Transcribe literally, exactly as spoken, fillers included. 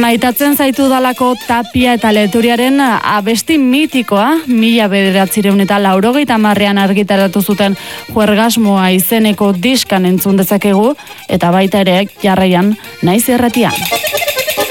Maitatzen zaitu dalako Tapia eta Leturiaren abesti mitikoa, mila bederatzireun eta laurogeita hamarrean argitaratu zuten Juergasmoa izeneko diskan entzun dezakegu, eta baita ere jarraian Naiz Irratian.